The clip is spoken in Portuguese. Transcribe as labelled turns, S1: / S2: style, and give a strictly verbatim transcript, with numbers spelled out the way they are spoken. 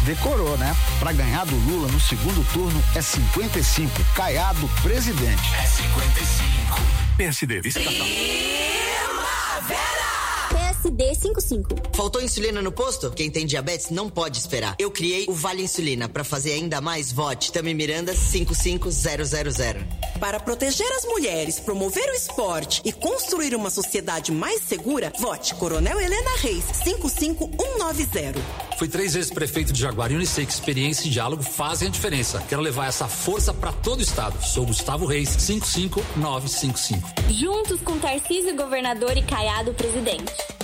S1: Decorou, né? Pra ganhar do Lula no segundo turno é cinquenta e cinco. Caiado, presidente.
S2: É cinquenta e cinco. P S D, vice-capital.
S3: P S D cinquenta e cinco.
S4: Faltou insulina no posto? Quem tem diabetes não pode esperar. Eu criei o Vale Insulina. Pra fazer ainda mais, vote Tami Miranda cinco cinco zero zero zero.
S5: Para proteger as mulheres, promover o esporte e construir uma sociedade mais segura, vote Coronel Helena Reis cinco cinco um nove zero.
S6: Fui três vezes prefeito de Jaguariúna e sei que experiência e diálogo fazem a diferença. Quero levar essa força para todo o estado. Sou Gustavo Reis, cinco cinco nove cinco cinco.
S3: Juntos com Tarcísio, governador, e Caiado, presidente.